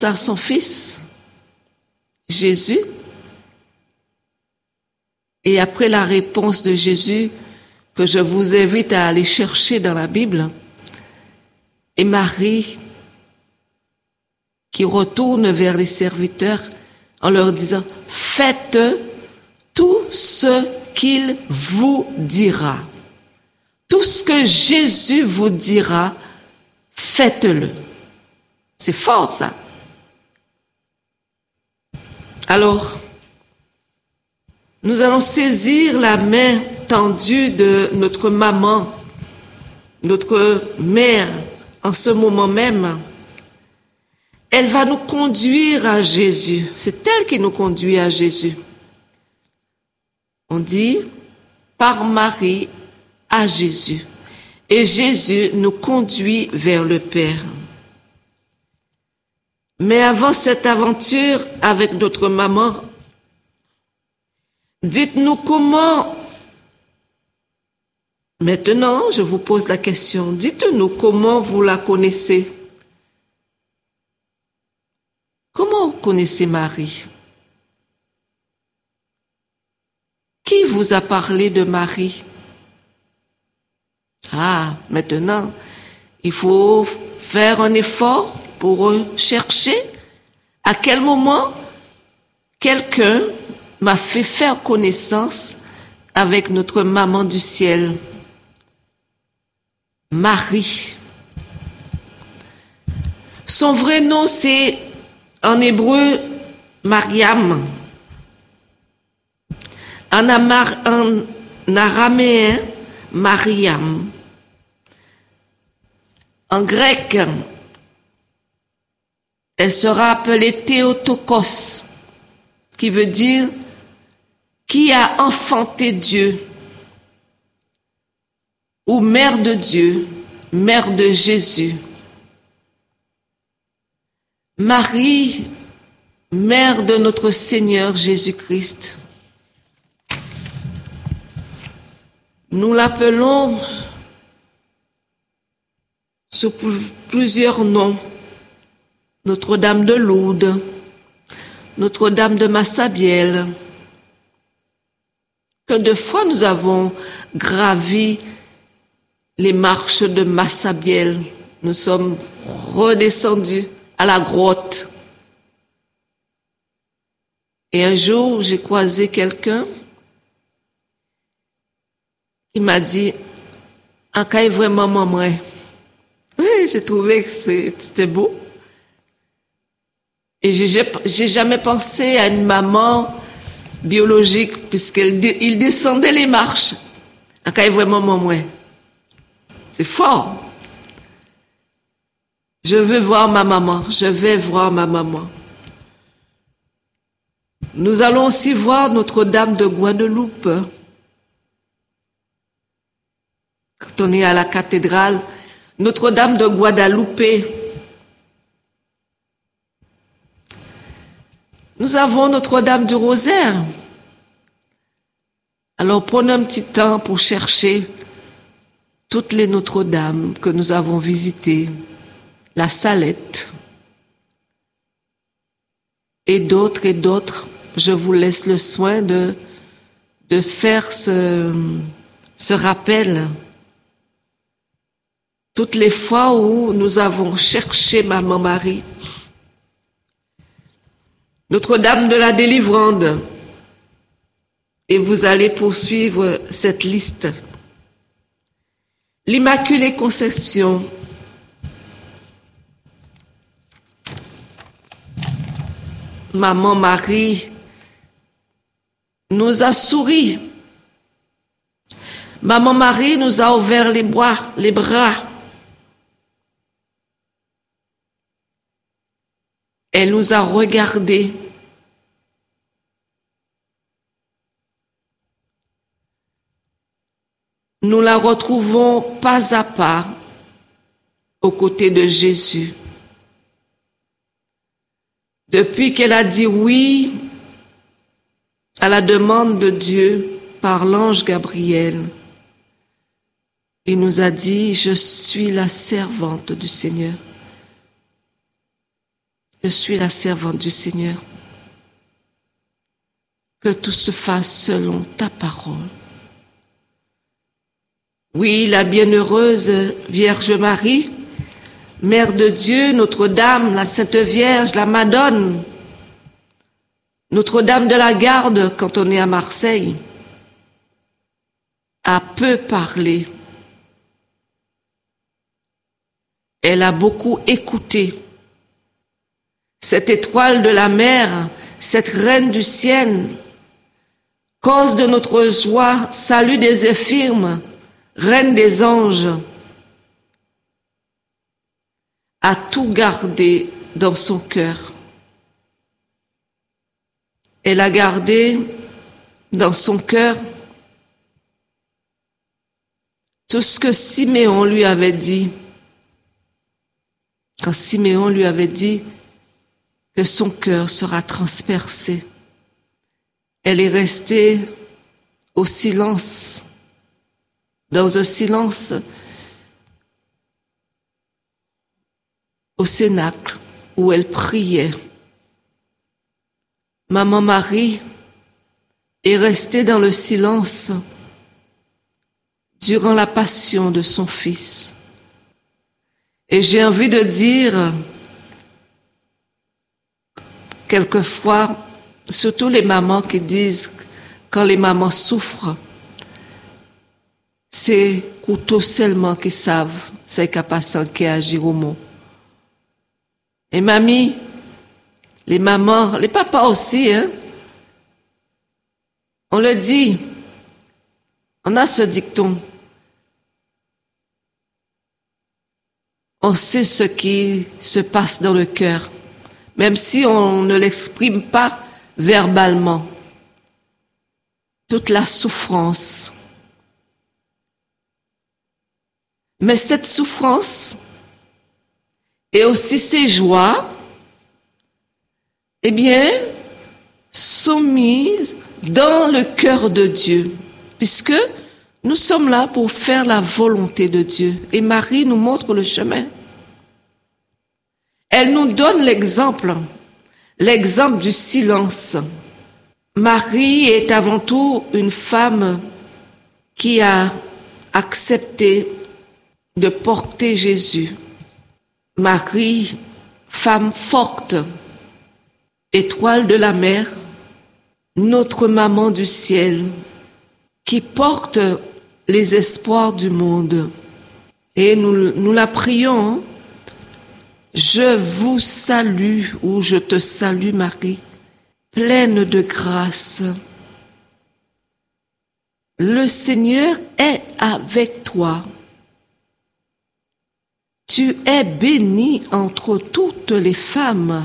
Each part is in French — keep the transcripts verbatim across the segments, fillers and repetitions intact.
à son fils, Jésus. Et après la réponse de Jésus, que je vous invite à aller chercher dans la Bible, et Marie qui retourne vers les serviteurs en leur disant « Faites tout ce qu'il vous dira. Tout ce que Jésus vous dira, faites-le. » C'est fort, ça. Alors, nous allons saisir la main tendue de notre maman, notre mère, en ce moment même. Elle va nous conduire à Jésus. C'est elle qui nous conduit à Jésus. On dit, par Marie à Jésus. Et Jésus nous conduit vers le Père. Mais avant cette aventure avec notre maman, dites-nous comment, maintenant je vous pose la question, dites-nous comment vous la connaissez. Comment vous connaissez Marie? Qui vous a parlé de Marie? Ah, maintenant, il faut faire un effort pour chercher à quel moment quelqu'un m'a fait faire connaissance avec notre maman du ciel, Marie. Son vrai nom, c'est en hébreu Mariam. En, amar, en araméen, Mariam. En grec, elle sera appelée Théotokos, qui veut dire qui a enfanté Dieu, ou mère de Dieu, mère de Jésus. Marie, mère de notre Seigneur Jésus-Christ. Nous l'appelons sous plusieurs noms. Notre-Dame de Lourdes, Notre-Dame de Massabielle, que deux fois nous avons gravi les marches de Massabielle. Nous sommes redescendus à la grotte. Et un jour, j'ai croisé quelqu'un qui m'a dit « En cas vraiment maman ». Oui, j'ai trouvé que c'était beau. Et j'ai, j'ai jamais pensé à une maman biologique, puisqu'il il descendait les marches. En cas vraiment maman. C'est fort. Je veux voir ma maman. Je vais voir ma maman. Nous allons aussi voir Notre-Dame de Guadeloupe. Quand on est à la cathédrale, Notre-Dame de Guadeloupe. Nous avons Notre-Dame du Rosaire. Alors prenons un petit temps pour chercher toutes les Notre-Dames que nous avons visitées, la Salette, et d'autres et d'autres. Je vous laisse le soin de, de faire ce, ce rappel. Toutes les fois où nous avons cherché Maman Marie, Notre-Dame de la Délivrande, et vous allez poursuivre cette liste. L'Immaculée Conception, Maman Marie nous a souri. Maman Marie nous a ouvert les bras, les bras. Elle nous a regardés. Nous la retrouvons pas à pas aux côtés de Jésus. Depuis qu'elle a dit oui à la demande de Dieu par l'ange Gabriel, il nous a dit « Je suis la servante du Seigneur. Je suis la servante du Seigneur. Que tout se fasse selon ta parole. Oui, la bienheureuse Vierge Marie, Mère de Dieu, Notre-Dame, la Sainte Vierge, la Madone, Notre-Dame de la Garde quand on est à Marseille, a peu parlé. Elle a beaucoup écouté. Cette étoile de la mer, cette reine du ciel, cause de notre joie, salut des infirmes, reine des anges, a tout gardé dans son cœur. Elle a gardé dans son cœur tout ce que Siméon lui avait dit. Quand Siméon lui avait dit que son cœur sera transpercé, elle est restée au silence, dans un silence, au cénacle où elle priait. Maman Marie est restée dans le silence durant la passion de son fils. Et j'ai envie de dire, quelquefois, surtout les mamans qui disent, quand les mamans souffrent, c'est couteau seulement qui savent, c'est capable qui agir au mot. Et mamie, les mamans, les papas aussi, hein, on le dit, on a ce dicton. On sait ce qui se passe dans le cœur, même si on ne l'exprime pas verbalement. Toute la souffrance. Mais cette souffrance et aussi ces joies, eh bien, sont mises dans le cœur de Dieu, puisque nous sommes là pour faire la volonté de Dieu. Et Marie nous montre le chemin. Elle nous donne l'exemple, l'exemple du silence. Marie est avant tout une femme qui a accepté de porter Jésus. Marie, femme forte, étoile de la mer, notre maman du ciel, qui porte les espoirs du monde. Et nous, nous la prions. Je vous salue, ou je te salue Marie, pleine de grâce. Le Seigneur est avec toi. Tu es bénie entre toutes les femmes.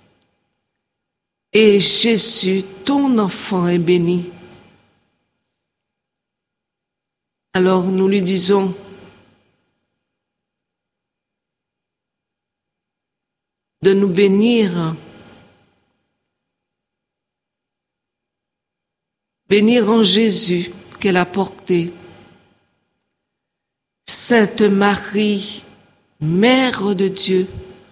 Et Jésus, ton enfant, est béni. Alors nous lui disons, de nous bénir, bénir en Jésus qu'elle a porté. Sainte Marie, Mère de Dieu,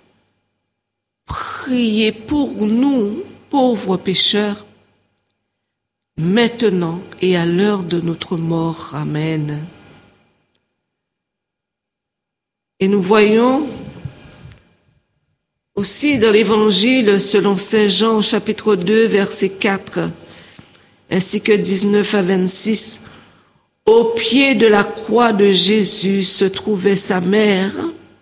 priez pour nous, pauvres pécheurs, maintenant et à l'heure de notre mort. Amen. Et nous voyons aussi dans l'Évangile selon Saint Jean au chapitre deux, verset quatre, ainsi que dix-neuf à vingt-six, au pied de la croix de Jésus se trouvait sa mère.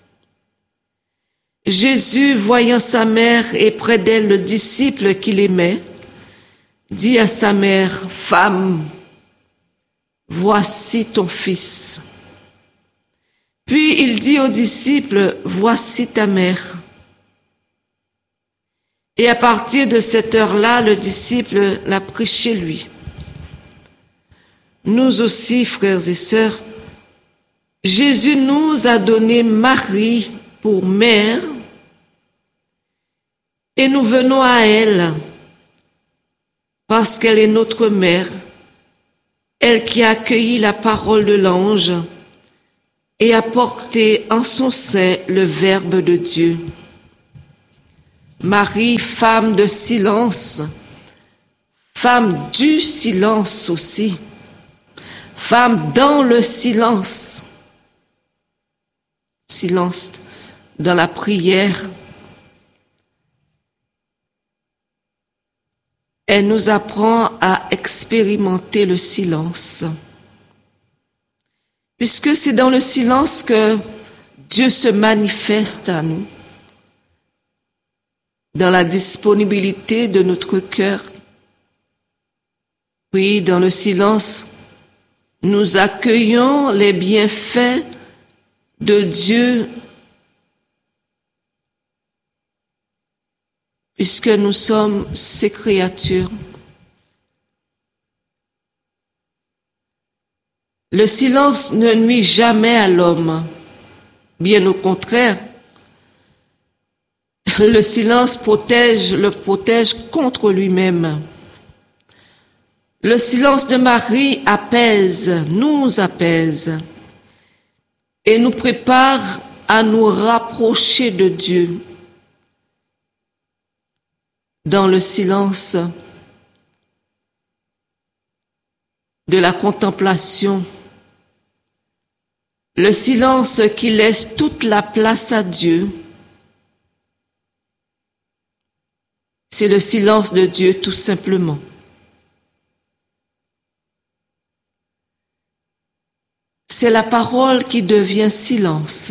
Jésus, voyant sa mère et près d'elle le disciple qu'il aimait, dit à sa mère, « Femme, voici ton fils. » Puis il dit au disciple, « Voici ta mère. » Et à partir de cette heure-là, le disciple l'a pris chez lui. Nous aussi, frères et sœurs, Jésus nous a donné Marie pour mère, et nous venons à elle, parce qu'elle est notre mère, elle qui a accueilli la parole de l'ange et a porté en son sein le Verbe de Dieu. Marie, femme de silence, femme du silence aussi, femme dans le silence, silence dans la prière. Elle nous apprend à expérimenter le silence, puisque c'est dans le silence que Dieu se manifeste à nous, dans la disponibilité de notre cœur. Oui, dans le silence, nous accueillons les bienfaits de Dieu, puisque nous sommes ses créatures. Le silence ne nuit jamais à l'homme, bien au contraire. Le silence protège, le protège contre lui-même. Le silence de Marie apaise, nous apaise et nous prépare à nous rapprocher de Dieu. Dans le silence de la contemplation, le silence qui laisse toute la place à Dieu, c'est le silence de Dieu tout simplement. C'est la parole qui devient silence.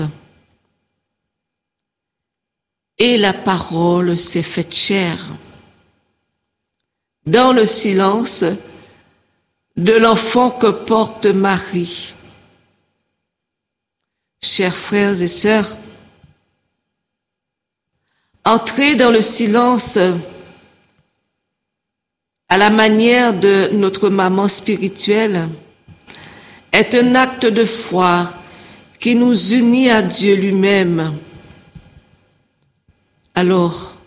Et la parole s'est faite chair. Dans le silence de l'enfant que porte Marie. Chers frères et sœurs, entrer dans le silence à la manière de notre maman spirituelle est un acte de foi qui nous unit à Dieu lui-même. Alors,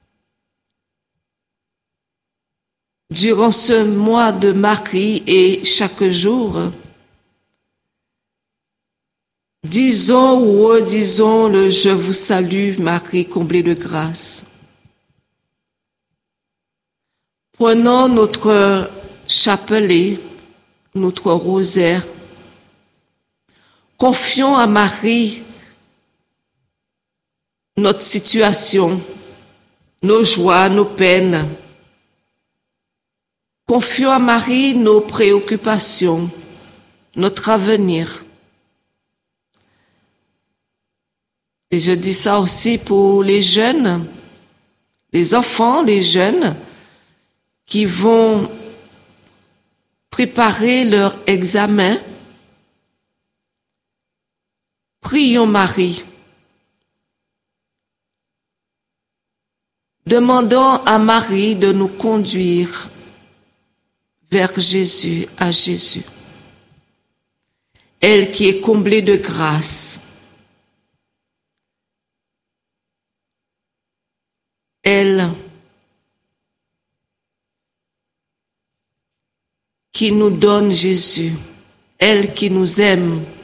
durant ce mois de Marie et chaque jour, disons ou redisons le « Je vous salue, Marie, comblée de grâce ». Prenons notre chapelet, notre rosaire, confions à Marie notre situation, nos joies, nos peines. Confions à Marie nos préoccupations, notre avenir. Et je dis ça aussi pour les jeunes, les enfants, les jeunes qui vont préparer leur examen. Prions Marie. Demandons à Marie de nous conduire vers Jésus, à Jésus. Elle qui est comblée de grâce. Elle qui nous donne Jésus. Elle qui nous aime.